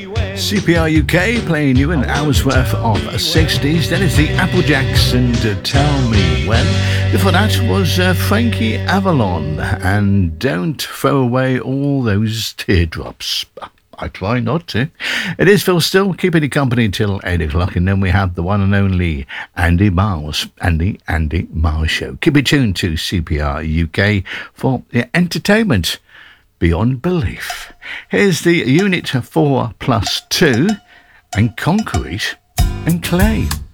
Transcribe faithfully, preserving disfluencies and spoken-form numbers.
C P R U K playing you an hour's worth of sixties. Then it's the Applejacks and uh, Tell Me When. Before that was uh, Frankie Avalon and Don't Throw Away All Those Teardrops. I try not to. It is Phil Still, keeping you company till eight o'clock, and then we have the one and only Andy Miles, Andy, Andy Miles Show. Keep it tuned to C P R U K for the entertainment beyond belief. Here's the Unit four plus two and Concrete and Clay.